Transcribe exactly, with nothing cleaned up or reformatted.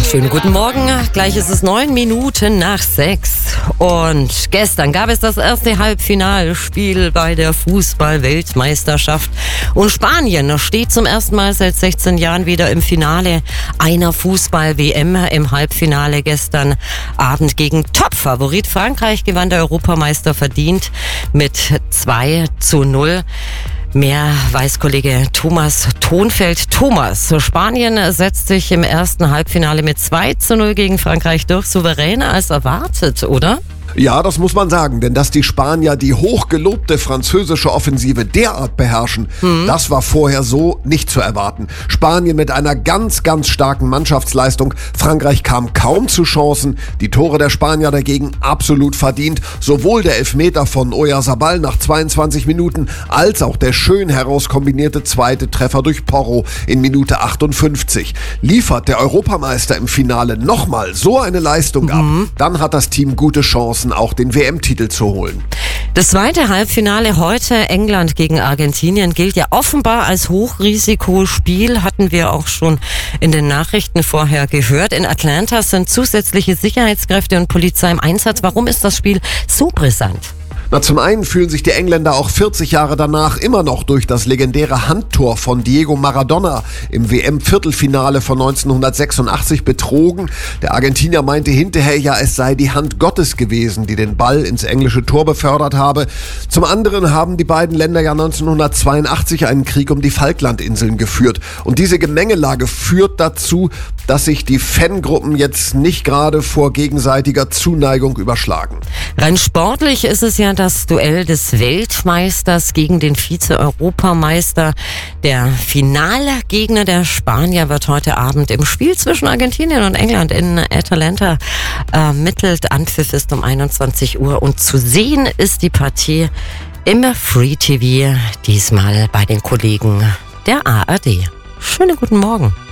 Schönen guten Morgen. Gleich ist es neun Minuten nach sechs. Und gestern gab es das erste Halbfinalspiel bei der Fußball-Weltmeisterschaft. Und Spanien steht zum ersten Mal seit sechzehn Jahren wieder im Finale einer Fußball-W M. Im Halbfinale gestern Abend gegen Topfavorit Frankreich gewann der Europameister verdient mit zwei zu null. Mehr weiß Kollege Thomas Thonfeld. Thomas, Spanien setzt sich im ersten Halbfinale mit zwei zu null gegen Frankreich durch. Souveräner als erwartet, oder? Ja, das muss man sagen, denn dass die Spanier die hochgelobte französische Offensive derart beherrschen, hm. das war vorher so nicht zu erwarten. Spanien mit einer ganz, ganz starken Mannschaftsleistung. Frankreich kam kaum zu Chancen. Die Tore der Spanier dagegen absolut verdient. Sowohl der Elfmeter von Oyarzabal nach zweiundzwanzig Minuten als auch der schön herauskombinierte zweite Treffer durch Porro in Minute achtundfünfzig. Liefert der Europameister im Finale nochmal so eine Leistung ab, mhm. dann hat das Team gute Chancen, auch den W M-Titel zu holen. Das zweite Halbfinale heute, England gegen Argentinien, gilt ja offenbar als Hochrisikospiel, hatten wir auch schon in den Nachrichten vorher gehört. In Atlanta sind zusätzliche Sicherheitskräfte und Polizei im Einsatz. Warum ist das Spiel so brisant? Na, zum einen fühlen sich die Engländer auch vierzig Jahre danach immer noch durch das legendäre Handtor von Diego Maradona im W M-Viertelfinale von neunzehnhundertsechsundachtzig betrogen. Der Argentinier meinte hinterher ja, es sei die Hand Gottes gewesen, die den Ball ins englische Tor befördert habe. Zum anderen haben die beiden Länder ja neunzehnhundertzweiundachtzig einen Krieg um die Falklandinseln geführt. Und diese Gemengelage führt dazu, dass sich die Fangruppen jetzt nicht gerade vor gegenseitiger Zuneigung überschlagen. Rein sportlich ist es ja das Duell des Weltmeisters gegen den Vize-Europameister. Der Finalgegner der Spanier wird heute Abend im Spiel zwischen Argentinien und England in Atlanta ermittelt. Anpfiff ist um einundzwanzig Uhr und zu sehen ist die Partie im Free T V, diesmal bei den Kollegen der A R D. Schönen guten Morgen.